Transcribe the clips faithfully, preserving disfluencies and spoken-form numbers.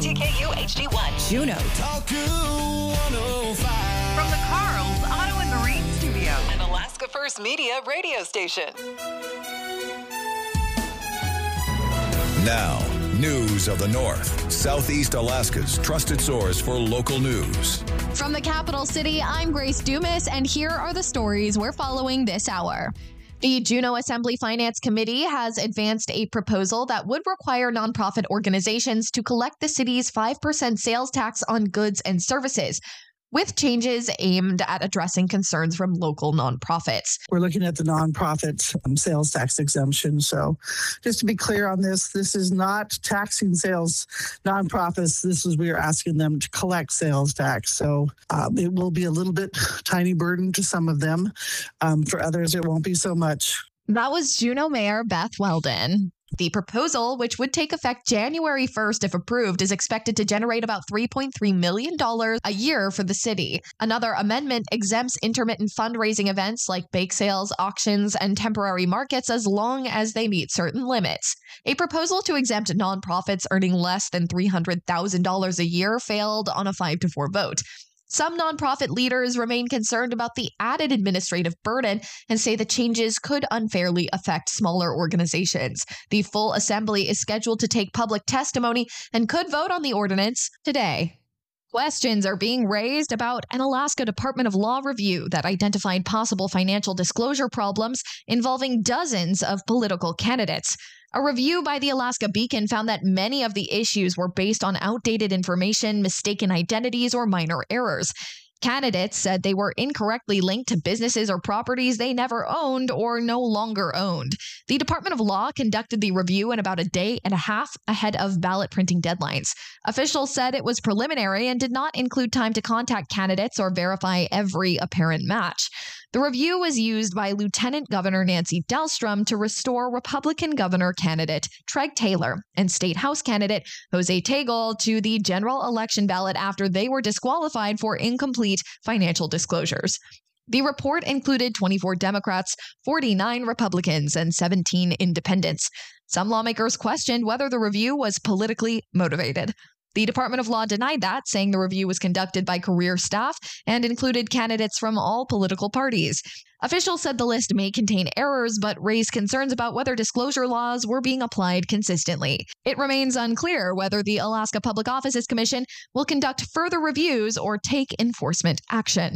K T K U H D one. Juneau. Talk one oh five. From the Carl's Auto and Marine Studio. An Alaska First Media radio station. Now, news of the North, Southeast Alaska's trusted source for local news. From the capital city, I'm Grace Dumas, and here are the stories we're following this hour. The Juneau Assembly Finance Committee has advanced a proposal that would require nonprofit organizations to collect the city's five percent sales tax on goods and services, with changes aimed at addressing concerns from local nonprofits. We're looking at the nonprofit um, sales tax exemption. So just to be clear on this, this is not taxing sales nonprofits. This is, we are asking them to collect sales tax. So um, it will be a little bit tiny burden to some of them. Um, for others, it won't be so much. That was Juneau Mayor Beth Weldon. The proposal, which would take effect January first if approved, is expected to generate about three point three million dollars a year for the city. Another amendment exempts intermittent fundraising events like bake sales, auctions, and temporary markets as long as they meet certain limits. A proposal to exempt nonprofits earning less than three hundred thousand dollars a year failed on a five to four vote. Some nonprofit leaders remain concerned about the added administrative burden and say the changes could unfairly affect smaller organizations. The full assembly is scheduled to take public testimony and could vote on the ordinance today. Questions are being raised about an Alaska Department of Law review that identified possible financial disclosure problems involving dozens of political candidates. A review by the Alaska Beacon found that many of the issues were based on outdated information, mistaken identities, or minor errors. Candidates said they were incorrectly linked to businesses or properties they never owned or no longer owned. The Department of Law conducted the review in about a day and a half ahead of ballot printing deadlines. Officials said it was preliminary and did not include time to contact candidates or verify every apparent match. The review was used by Lieutenant Governor Nancy Dahlstrom to restore Republican governor candidate Treg Taylor and State House candidate Jose Tegal to the general election ballot after they were disqualified for incomplete financial disclosures. The report included twenty-four Democrats, forty-nine Republicans, and seventeen independents. Some lawmakers questioned whether the review was politically motivated. The Department of Law denied that, saying the review was conducted by career staff and included candidates from all political parties. Officials said the list may contain errors, but raised concerns about whether disclosure laws were being applied consistently. It remains unclear whether the Alaska Public Offices Commission will conduct further reviews or take enforcement action.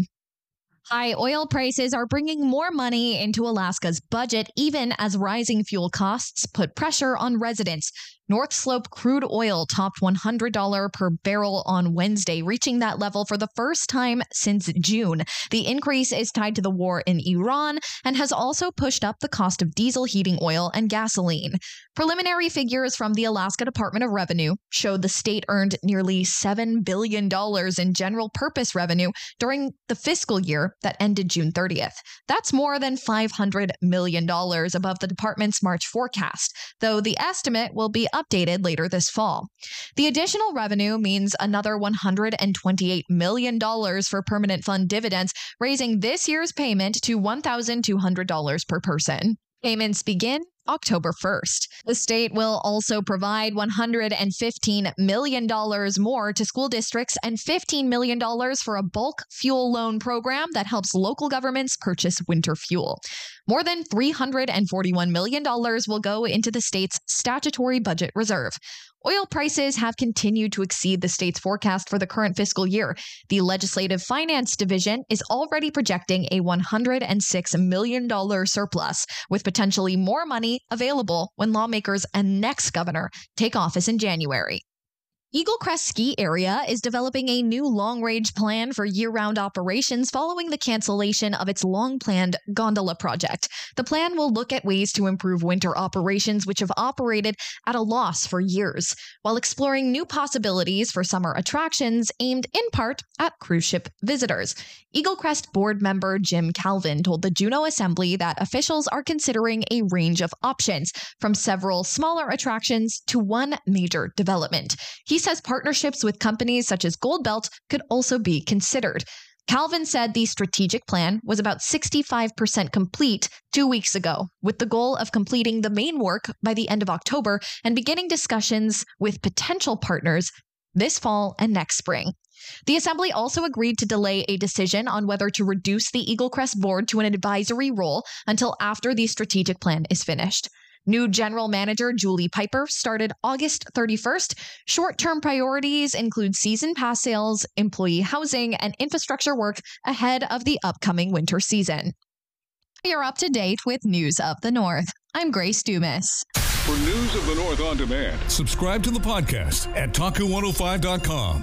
High oil prices are bringing more money into Alaska's budget, even as rising fuel costs put pressure on residents. North Slope crude oil topped one hundred dollars per barrel on Wednesday, reaching that level for the first time since June. The increase is tied to the war in Iran and has also pushed up the cost of diesel heating oil and gasoline. Preliminary figures from the Alaska Department of Revenue showed the state earned nearly seven billion dollars in general purpose revenue during the fiscal year that ended June thirtieth. That's more than five hundred million dollars above the department's March forecast, though the estimate will be updated later this fall. The additional revenue means another one hundred twenty-eight million dollars for permanent fund dividends, raising this year's payment to one thousand two hundred dollars per person. Payments begin October first. The state will also provide one hundred fifteen million dollars more to school districts and fifteen million dollars for a bulk fuel loan program that helps local governments purchase winter fuel. More than three hundred forty-one million dollars will go into the state's statutory budget reserve. Oil prices have continued to exceed the state's forecast for the current fiscal year. The Legislative Finance Division is already projecting a one hundred six million dollars surplus, with potentially more money available when lawmakers and next governor take office in January. Eagle Crest Ski Area is developing a new long-range plan for year-round operations following the cancellation of its long-planned gondola project. The plan will look at ways to improve winter operations, which have operated at a loss for years, while exploring new possibilities for summer attractions aimed in part at cruise ship visitors. Eagle Crest board member Jim Calvin told the Juneau Assembly that officials are considering a range of options, from several smaller attractions to one major development. He says partnerships with companies such as Goldbelt could also be considered. Calvin said the strategic plan was about sixty-five percent complete two weeks ago, with the goal of completing the main work by the end of October and beginning discussions with potential partners this fall and next spring. The Assembly also agreed to delay a decision on whether to reduce the Eagle Crest board to an advisory role until after the strategic plan is finished. New General Manager Julie Piper started August thirty-first. Short-term priorities include season pass sales, employee housing, and infrastructure work ahead of the upcoming winter season. You're up to date with News of the North. I'm Grace Dumas. For News of the North on demand, Subscribe to the podcast at Taku one oh five dot com.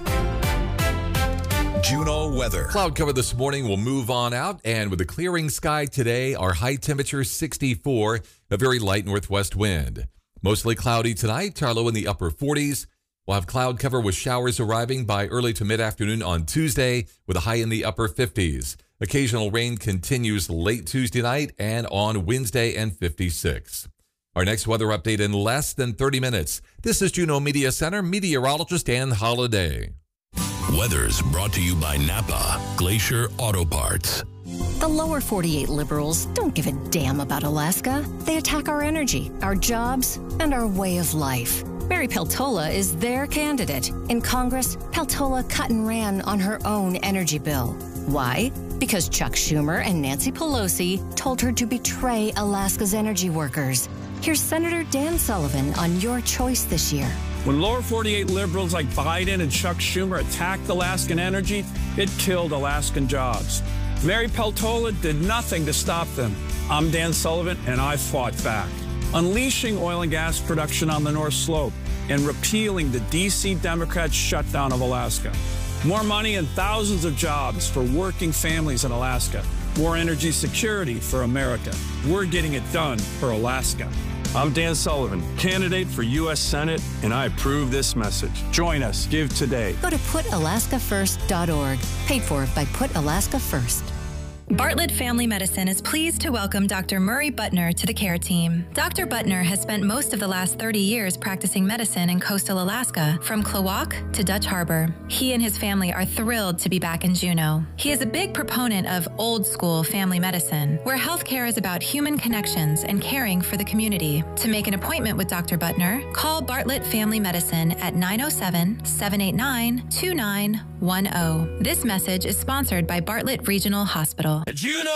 Juneau weather. Cloud cover this morning will move on out, and with a clearing sky today, our high temperature sixty-four, a very light northwest wind. Mostly cloudy tonight, our low in the upper forties. We'll have cloud cover with showers arriving by early to mid-afternoon on Tuesday, with a high in the upper fifties. Occasional rain continues late Tuesday night and on Wednesday and fifty-six. Our next weather update in less than thirty minutes. This is Juneau Media Center meteorologist Ann Holiday. Weather's brought to you by Napa Glacier Auto Parts. The lower forty-eight liberals don't give a damn about Alaska. They attack our energy, our jobs, and our way of life. Mary Peltola is their candidate. In Congress, Peltola cut and ran on her own energy bill. Why? Because Chuck Schumer and Nancy Pelosi told her to betray Alaska's energy workers. Here's Senator Dan Sullivan on your choice this year. When lower forty-eight liberals like Biden and Chuck Schumer attacked Alaskan energy, it killed Alaskan jobs. Mary Peltola did nothing to stop them. I'm Dan Sullivan, and I fought back. Unleashing oil and gas production on the North Slope and repealing the D C Democrats' shutdown of Alaska. More money and thousands of jobs for working families in Alaska. More energy security for America. We're getting it done for Alaska. I'm Dan Sullivan, candidate for U S Senate, and I approve this message. Join us. Give today. Go to put alaska first dot org. Paid for by Put Alaska First. Bartlett Family Medicine is pleased to welcome Doctor Murray Butner to the care team. Doctor Butner has spent most of the last thirty years practicing medicine in coastal Alaska, from Klawock to Dutch Harbor. He and his family are thrilled to be back in Juneau. He is a big proponent of old school family medicine, where healthcare is about human connections and caring for the community. To make an appointment with Doctor Butner, call Bartlett Family Medicine at nine oh seven, seven eight nine, two nine one oh. This message is sponsored by Bartlett Regional Hospital. Juneau.